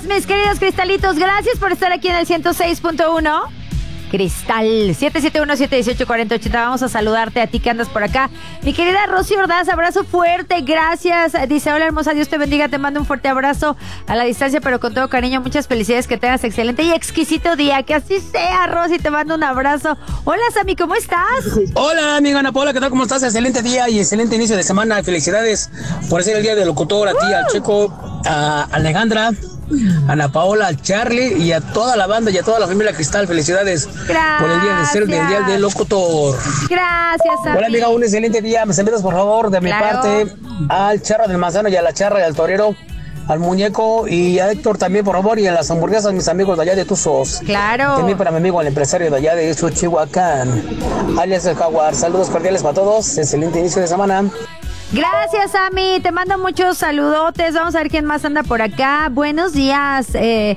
mis queridos cristalitos. Gracias por estar aquí en el 106.1. Cristal 771-718-4080. Vamos a saludarte a ti que andas por acá. Mi querida Rosy Ordaz, abrazo fuerte, gracias. Dice, hola hermosa, Dios te bendiga, te mando un fuerte abrazo a la distancia, pero con todo cariño. Muchas felicidades, que tengas excelente y exquisito día. Que así sea, Rosy, te mando un abrazo. Hola, Sammy, ¿cómo estás? Hola, amiga Ana Paula, ¿qué tal? ¿Cómo estás? Excelente día y excelente inicio de semana. Felicidades por ser el día del locutor, a ti, al Checo, a Alejandra, Ana Paola, a Charlie y a toda la banda y a toda la familia Cristal. Felicidades. Gracias. Por el día de ser del día del locutor. Gracias, Sammy. Hola, amiga, un excelente día. Me saludas, por favor, de mi parte, al Charra del Manzano y a la Charra y al Torero, al Muñeco y a Héctor también, por favor, y a las hamburguesas, mis amigos de allá de Tuzos. Claro. También para mi amigo, el empresario de allá de Xochihuacán, alias el Jaguar. Saludos cordiales para todos. Excelente inicio de semana. Gracias, Ami. Te mando muchos saludotes. Vamos a ver quién más anda por acá. Buenos días.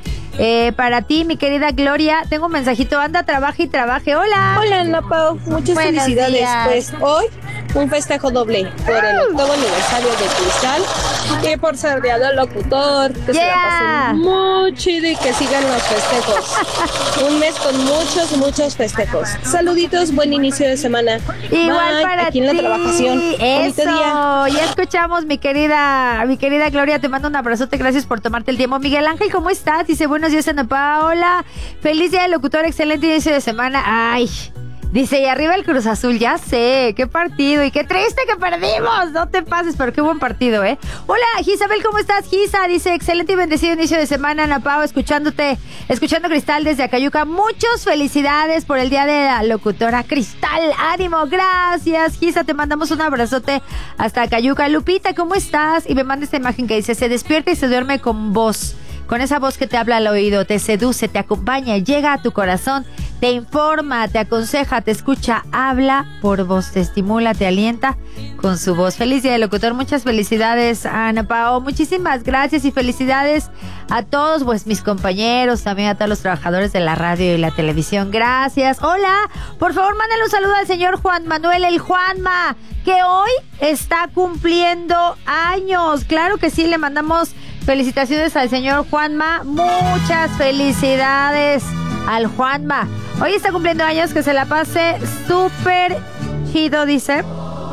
Para ti, mi querida Gloria, tengo un mensajito. Anda, trabaje y trabaje. Hola. Hola, Ana Pau. Muchas Buenos felicidades. días. Pues hoy un festejo doble por el octavo aniversario de Cristal y por ser día del locutor. Que se la pasen muy chido y que sigan los festejos. Un mes con muchos festejos. Saluditos, buen inicio de semana. Igual Bye, para aquí en la ti. trabajación. Bonito Eso, día. ya escuchamos, mi querida Gloria, te mando un abrazote, gracias por tomarte el tiempo. Miguel Ángel, ¿cómo estás? Dice, buenos días, Ana Paola. Feliz día del locutor, excelente inicio de semana. Ay, dice, y arriba el Cruz Azul, ya sé, qué partido y qué triste que perdimos. No te pases, pero qué buen partido, ¿eh? Hola, Gisabel, ¿cómo estás, Gisa? Dice, excelente y bendecido inicio de semana, Ana Pao, escuchando Cristal desde Acayuca. Muchas felicidades por el día de la locutora Cristal. Ánimo, gracias, Gisa, te mandamos un abrazote hasta Acayuca. Lupita, ¿cómo estás? Y me manda esta imagen que dice, se despierta y se duerme con voz. Con esa voz que te habla al oído, te seduce, te acompaña, llega a tu corazón, te informa, te aconseja, te escucha, habla por voz, te estimula, te alienta con su voz. Feliz día del locutor, muchas felicidades, Ana Pao, muchísimas gracias y felicidades a todos pues mis compañeros, también a todos los trabajadores de la radio y la televisión. Gracias. Hola, por favor, mándale un saludo al señor Juan Manuel, el Juanma, que hoy está cumpliendo años. Claro que sí, le mandamos felicitaciones al señor Juanma. Muchas felicidades al Juanma. Hoy está cumpliendo años, que se la pase súper chido, dice.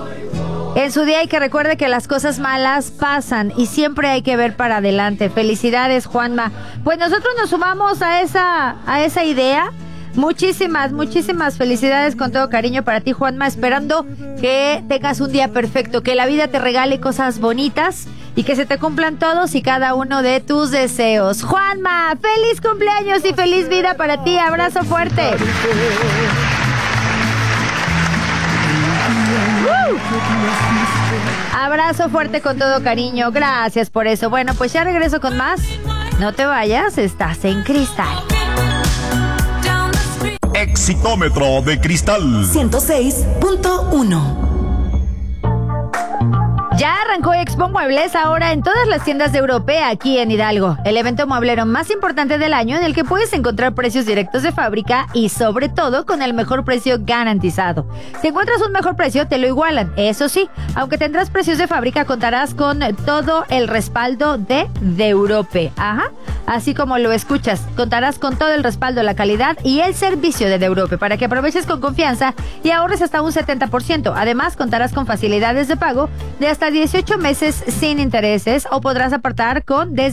En su día, y que recuerde que las cosas malas pasan y siempre hay que ver para adelante. Felicidades, Juanma. Pues nosotros nos sumamos a esa idea. Muchísimas felicidades con todo cariño para ti, Juanma, esperando que tengas un día perfecto, que la vida te regale cosas bonitas y que se te cumplan todos y cada uno de tus deseos. Juanma, feliz cumpleaños y feliz vida para ti. Abrazo fuerte. Abrazo fuerte con todo cariño. Gracias por eso. Bueno, pues ya regreso con más. No te vayas, estás en Cristal. Exitómetro de Cristal 106.1. Ya arrancó Expo Muebles ahora en todas las tiendas de Europea aquí en Hidalgo, el evento mueblero más importante del año en el que puedes encontrar precios directos de fábrica y sobre todo con el mejor precio garantizado. Si encuentras un mejor precio te lo igualan, eso sí, aunque tendrás precios de fábrica contarás con todo el respaldo de Europea. Ajá, así como lo escuchas, contarás con todo el respaldo, la calidad y el servicio de Europea para que aproveches con confianza y ahorres hasta un 70%. Además contarás con facilidades de pago de hasta 18 meses sin intereses o podrás apartar con desde